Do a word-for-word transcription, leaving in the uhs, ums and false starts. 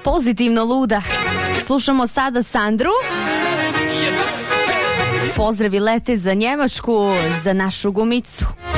Pozitivno luda. Slušamo sada Sandru. Pozdravi lete za Njemačku, za našu gumicu.